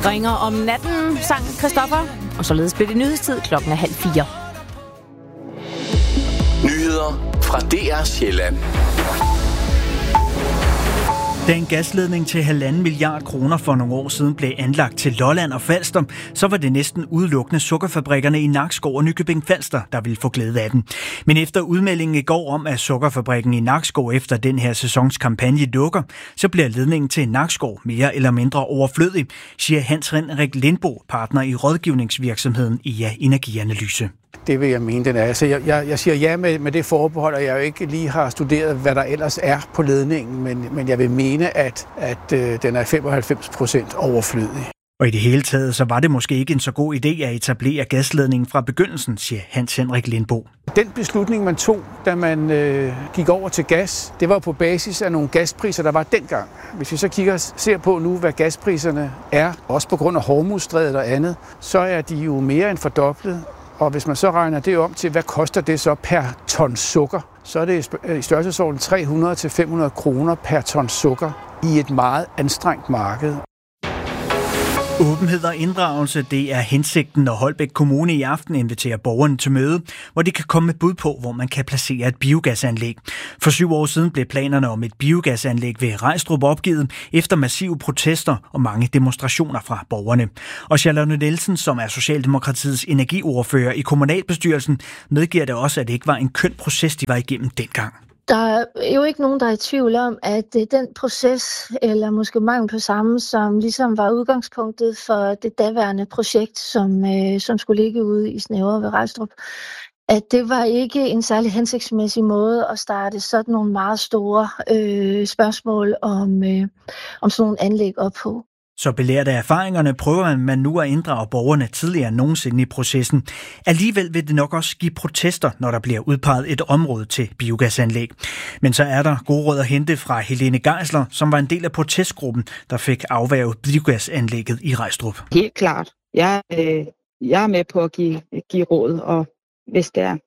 ringer om natten, sang Christoffer. Og således bliver det nyhedstid 3:30. Nyheder fra DR Sjælland. Da en gasledning til 1,5 milliard kroner for nogle år siden blev anlagt til Lolland og Falster, så var det næsten udelukkende sukkerfabrikkerne i Nakskov og Nykøbing Falster, der ville få glæde af den. Men efter udmeldingen i går om, at sukkerfabrikken i Nakskov efter den her sæsons kampagne lukker, så bliver ledningen til Nakskov mere eller mindre overflødig, siger Hans Henrik Lindbo, partner i rådgivningsvirksomheden IA Energianalyse. Det vil jeg mene, den er. Altså, jeg siger ja med det forbehold, at jeg jo ikke lige har studeret, hvad der ellers er på ledningen, men jeg vil mene, at den er 95% overflødig. Og i det hele taget, så var det måske ikke en så god idé at etablere gasledningen fra begyndelsen, siger Hans Henrik Lindbo. Den beslutning, man tog, da man gik over til gas, det var på basis af nogle gaspriser, der var dengang. Hvis vi så ser på nu, hvad gaspriserne er, også på grund af Hormuzstrædet og andet, så er de jo mere end fordoblet. Og hvis man så regner det om til, hvad koster det så per ton sukker, så er det i størrelsesorden 300-500 kroner per ton sukker i et meget anstrengt marked. Åbenhed og inddragelse, det er hensigten, når Holbæk Kommune i aften inviterer borgerne til møde, hvor de kan komme med bud på, hvor man kan placere et biogasanlæg. For 7 år siden blev planerne om et biogasanlæg ved Rejstrup opgivet efter massive protester og mange demonstrationer fra borgerne. Og Charlotte Nielsen, som er Socialdemokratiets energiordfører i kommunalbestyrelsen, medgiver det også, at det ikke var en køn proces, de var igennem dengang. Der er jo ikke nogen, der er i tvivl om, at det er den proces, eller måske mangel på samme, som ligesom var udgangspunktet for det daværende projekt, som skulle ligge ude i Snævre ved Rejstrup. At det var ikke en særlig hensigtsmæssig måde at starte sådan nogle meget store spørgsmål om sådan nogle anlæg op på. Så belært af erfaringerne prøver man nu at inddrage borgerne tidligere end nogensinde i processen. Alligevel vil det nok også give protester, når der bliver udpeget et område til biogasanlæg. Men så er der gode råd at hente fra Helene Geisler, som var en del af protestgruppen, der fik afværget biogasanlægget i Rejstrup. Helt klart. Jeg er med på at give råd, og hvis det er.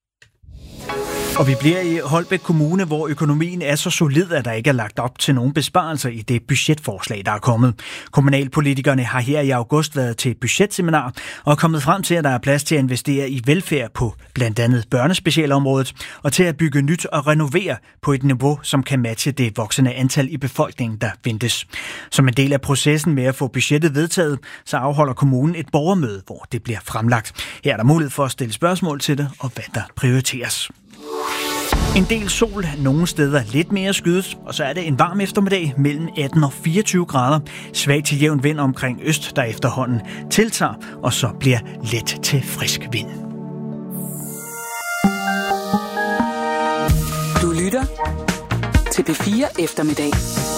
Og vi bliver i Holbæk Kommune, hvor økonomien er så solid, at der ikke er lagt op til nogen besparelser i det budgetforslag, der er kommet. Kommunalpolitikerne har her i august været til budgetseminar og er kommet frem til, at der er plads til at investere i velfærd på blandt andet børnespecialområdet og til at bygge nyt og renovere på et niveau, som kan matche det voksende antal i befolkningen, der ventes. Som en del af processen med at få budgettet vedtaget, så afholder kommunen et borgermøde, hvor det bliver fremlagt. Her er der mulighed for at stille spørgsmål til det og hvad der prioriteres. En del sol, nogle steder lidt mere skydet, og så er det en varm eftermiddag mellem 18 og 24 grader. Svag til jævn vind omkring øst, der efterhånden tiltager, og så bliver let til frisk vind. Du lytter til P4 Eftermiddag.